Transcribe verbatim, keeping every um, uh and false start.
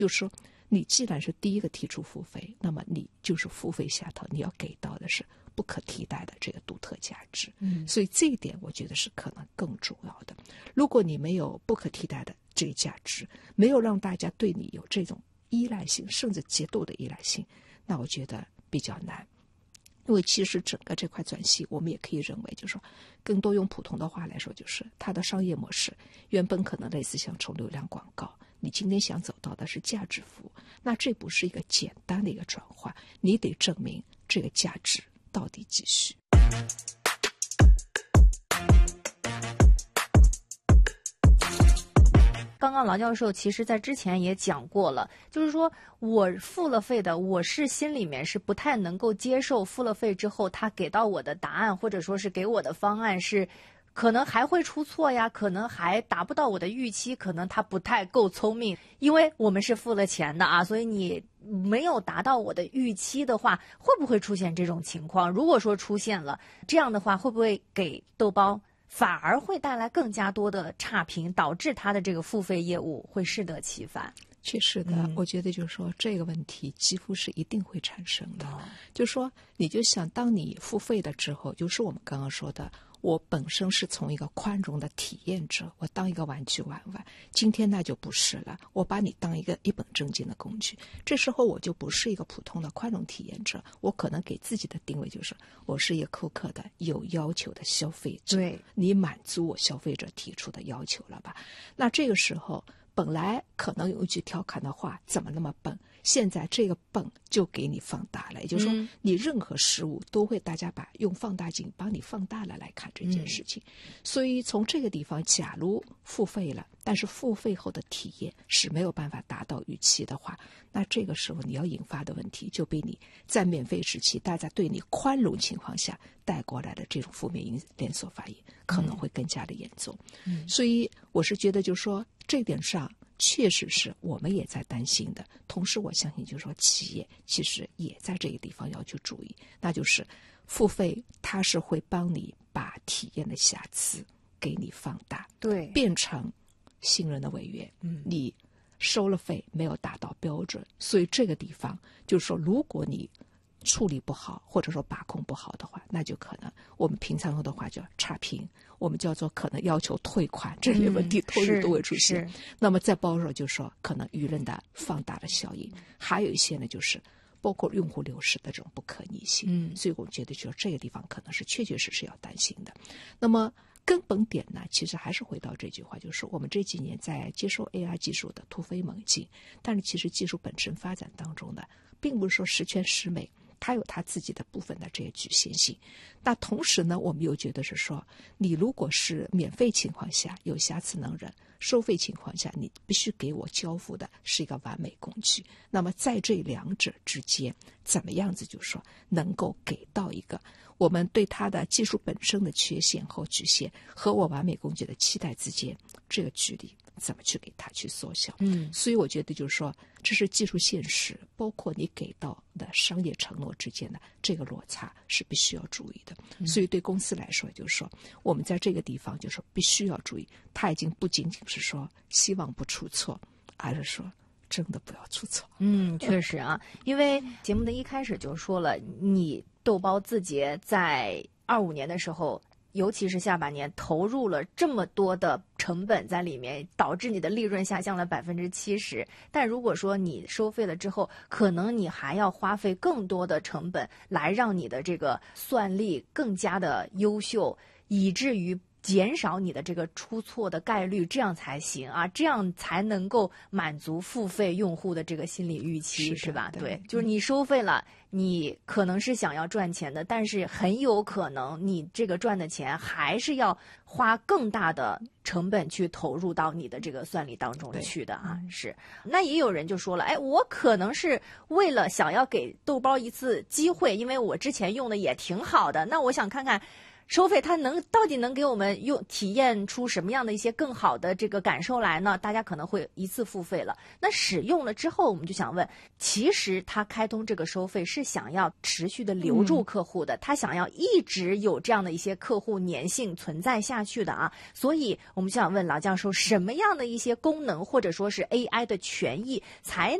就是说你既然是第一个提出付费，那么你就是付费下头你要给到的是不可替代的这个独特价值。 嗯， 所以这一点我觉得是可能更重要的。如果你没有不可替代的这个价值，没有让大家对你有这种依赖性，甚至极度的依赖性，那我觉得比较难。因为其实整个这块转型，我们也可以认为，就是说，更多用普通的话来说，就是它的商业模式原本可能类似像抽流量广告，你今天想走到的是价值服务，那这不是一个简单的一个转换，你得证明这个价值到底继续。 刚刚郎教授其实在之前也讲过了，就是说我付了费的，我是心里面是不太能够接受付了费之后他给到我的答案，或者说是给我的方案是可能还会出错呀，可能还达不到我的预期，可能他不太够聪明，因为我们是付了钱的啊，所以你没有达到我的预期的话，会不会出现这种情况？如果说出现了这样的话，会不会给豆包反而会带来更加多的差评，导致他的这个付费业务会适得其反？ 确实的、嗯、我觉得就是说这个问题几乎是一定会产生的、哦、就是说你就想当你付费了之后，就是我们刚刚说的，我本身是从一个宽容的体验者，我当一个玩具玩玩，今天那就不是了，我把你当一个一本正经的工具，这时候我就不是一个普通的宽容体验者，我可能给自己的定位就是我是一个苛刻的有要求的消费者， 对， 你满足我消费者提出的要求了吧？那这个时候本来可能有一句调侃的话，怎么那么笨？现在这个笨就给你放大了，也就是说，你任何事物都会大家把用放大镜帮你放大了来看这件事情。嗯、所以从这个地方，假如付费了，但是付费后的体验是没有办法达到预期的话，那这个时候你要引发的问题，就被你在免费时期大家对你宽容情况下带过来的这种负面因连锁反应，可能会更加的严重。嗯、所以我是觉得，就是说这点上。确实是我们也在担心的，同时我相信就是说企业其实也在这个地方要去注意，那就是付费它是会帮你把体验的瑕疵给你放大， 对， 变成信任的违约，嗯，你收了费没有达到标准，所以这个地方就是说如果你处理不好或者说把控不好的话，那就可能我们平常说的话叫差评，我们叫做可能要求退款这类问题都有都会出现、嗯、那么再包括就是说可能舆论的放大的效应、嗯、还有一些呢就是包括用户流失的这种不可逆性、嗯、所以我觉得就是这个地方可能是确确实实要担心的。那么根本点呢其实还是回到这句话，就是我们这几年在接受 A I 技术的突飞猛进，但是其实技术本身发展当中呢并不是说十全十美，它有它自己的部分的这些局限性。那同时呢我们又觉得是说，你如果是免费情况下有瑕疵能忍，收费情况下你必须给我交付的是一个完美工具，那么在这两者之间怎么样子就是说能够给到一个我们对它的技术本身的缺陷和局限和我完美工具的期待之间这个距离怎么去给它去缩小。嗯，所以我觉得就是说这是技术现实包括你给到的商业承诺之间的这个落差是必须要注意的、嗯、所以对公司来说就是说我们在这个地方就是说必须要注意，它已经不仅仅是说希望不出错，而是说真的不要出错。 嗯，确实啊，因为节目的一开始就说了，你豆包字节在二五年的时候尤其是下半年投入了这么多的成本在里面，导致你的利润下降了百分之七十。但如果说你收费了之后，可能你还要花费更多的成本来让你的这个算力更加的优秀，以至于减少你的这个出错的概率，这样才行啊，这样才能够满足付费用户的这个心理预期， 是, 是吧？对，对，就是你收费了，你可能是想要赚钱的，但是很有可能你这个赚的钱还是要花更大的成本去投入到你的这个算力当中去的啊。是，那也有人就说了，哎，我可能是为了想要给豆包一次机会，因为我之前用的也挺好的，那我想看看收费它能到底能给我们用体验出什么样的一些更好的这个感受来呢？大家可能会一次付费了。那使用了之后，我们就想问，其实他开通这个收费是想要持续的留住客户的，他、嗯、想要一直有这样的一些客户粘性存在下去的啊。所以我们就想问老教授，什么样的一些功能或者说是 A I 的权益才